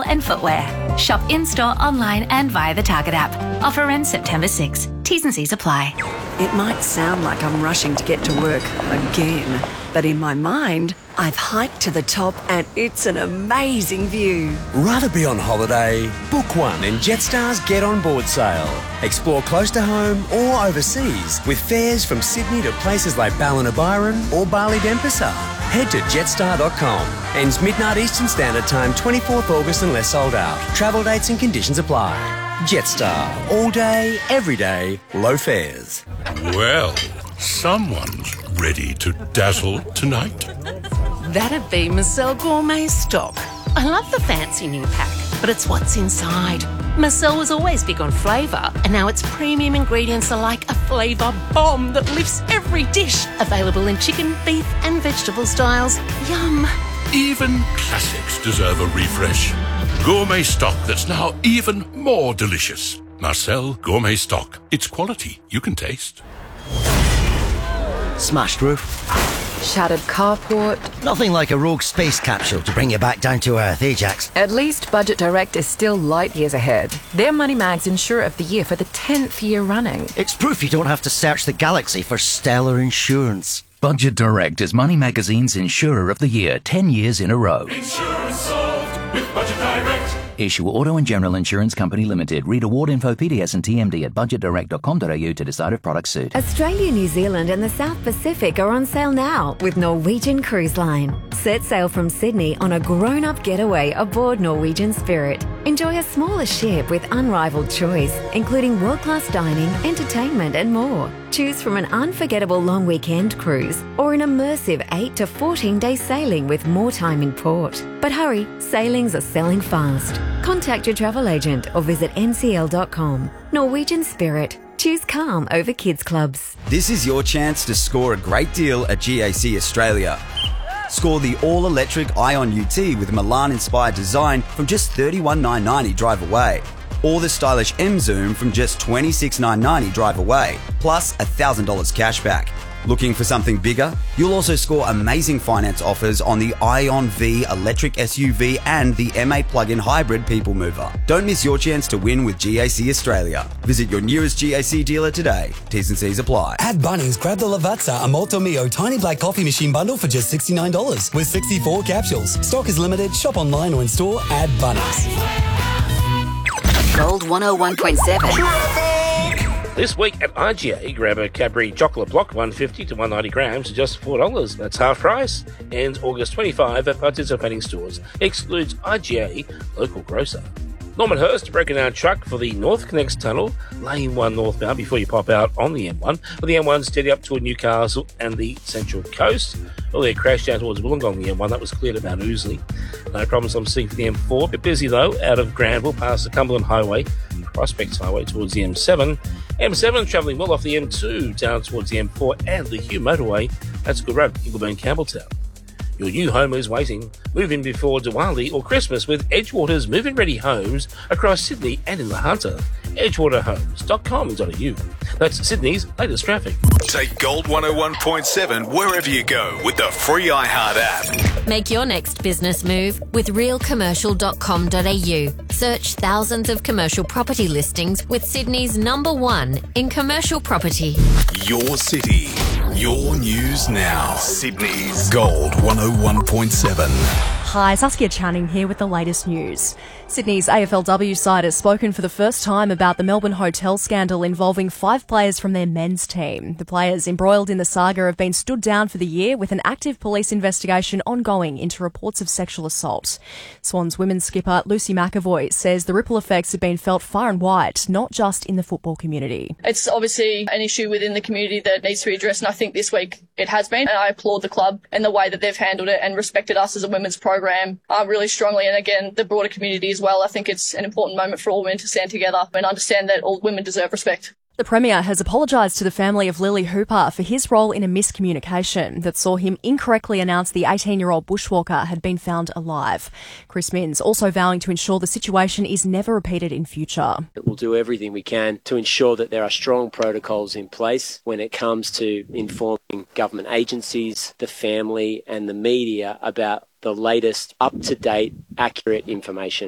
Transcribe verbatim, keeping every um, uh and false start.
and footwear. Shop in-store, online and via the Target app. Offer ends September sixth. T's and C's apply. It might sound like I'm rushing to get to work again, but in my mind, I've hiked to the top and it's an amazing view. Rather be on holiday? Book one in Jetstar's Get On Board sale. Explore close to home or overseas with fares from Sydney to places like Ballina Byron or Bali Denpasar. Head to jetstar dot com. Ends midnight Eastern Standard Time, twenty-fourth August unless sold out. Travel dates and conditions apply. Jetstar. All day, every day, low fares. Well, someone's ready to dazzle tonight. That'd be Marcel Gourmet Stock. I love the fancy new pack, but it's what's inside. Marcel was always big on flavour, and now its premium ingredients are like a flavour bomb that lifts every dish. Available in chicken, beef and vegetable styles. Yum. Even classics deserve a refresh. Gourmet Stock that's now even more delicious. Marcel Gourmet Stock. It's quality you can taste. Smashed roof. Shattered carport. Nothing like a rogue space capsule to bring you back down to earth, eh, Jax? At least Budget Direct is still light years ahead. They're Money Mag's Insurer of the Year for the tenth year running. It's proof you don't have to search the galaxy for stellar insurance. Budget Direct is Money Magazine's Insurer of the Year, ten years in a row. Insurance solved with Budget Direct. Issue Auto and General Insurance Company Limited. Read award info, P D S and T M D at budget direct dot com dot a u to decide if products suit. Australia, New Zealand and the South Pacific are on sale now with Norwegian Cruise Line. Set sail from Sydney on a grown-up getaway aboard Norwegian Spirit. Enjoy a smaller ship with unrivaled choice, including world-class dining, entertainment and more. Choose from an unforgettable long weekend cruise or an immersive eight to fourteen day sailing with more time in port. But hurry, sailings are selling fast. Contact your travel agent or visit N C L dot com. Norwegian Spirit. Choose calm over kids clubs. This is your chance to score a great deal at G A C Australia. Score the all-electric Ion U T with Milan-inspired design from just thirty-one thousand nine hundred ninety drive away. Or the stylish M Zoom from just twenty-six thousand nine hundred ninety drive away, plus one thousand dollars cash back. Looking for something bigger? You'll also score amazing finance offers on the Ion V electric S U V and the M A plug-in hybrid people mover. Don't miss your chance to win with G A C Australia. Visit your nearest G A C dealer today. T's and C's apply. At Bunnings, grab the Lavazza Amolto Mio Tiny Black Coffee Machine Bundle for just sixty-nine dollars with sixty-four capsules. Stock is limited. Shop online or in store at Bunnings. Gold one oh one point seven. This week at I G A, grab a Cadbury chocolate block, one hundred fifty to one hundred ninety grams, for just four dollars. That's half price. Ends August twenty-fifth at participating stores. Excludes I G A, local grocer. Norman Hurst, broken down truck for the North Connects Tunnel, lane one northbound before you pop out on the M one. With the M one steady up toward Newcastle and the Central Coast. Earlier crash down towards Wollongong, the M one, that was cleared about Ousley. No problems I'm seeing for the M four. Bit busy though, out of Granville past the Cumberland Highway, Prospects Highway towards the M seven. M seven travelling well off the M two down towards the M four and the Hugh Motorway. That's a good road, Ingleburn, Campbelltown. Your new home is waiting. Move in before Diwali or Christmas with Edgewater's move-in ready homes across Sydney and in the Hunter. edgewater homes dot com dot a u. That's Sydney's latest traffic. Take Gold one oh one point seven wherever you go with the free iHeart app. Make your next business move with real commercial dot com dot a u. Search thousands of commercial property listings with Sydney's number one in commercial property. Your city, your news now. Sydney's Gold one oh one point seven. Hi, Saskia Channing here with the latest news. Sydney's A F L W side has spoken for the first time about the Melbourne hotel scandal involving five players from their men's team. The players embroiled in the saga have been stood down for the year with an active police investigation ongoing into reports of sexual assault. Swans women's skipper Lucy McAvoy says the ripple effects have been felt far and wide, not just in the football community. It's obviously an issue within the community that needs to be addressed, and I think this week it has been, and I applaud the club and the way that they've handled it and respected us as a women's program uh, really strongly, and again the broader community as well. I think it's an important moment for all women to stand together and understand that all women deserve respect. The Premier has apologised to the family of Lily Hooper for his role in a miscommunication that saw him incorrectly announce the eighteen-year-old bushwalker had been found alive. Chris Minns also vowing to ensure the situation is never repeated in future. We'll do everything we can to ensure that there are strong protocols in place when it comes to informing government agencies, the family and the media about the latest up-to-date, accurate information.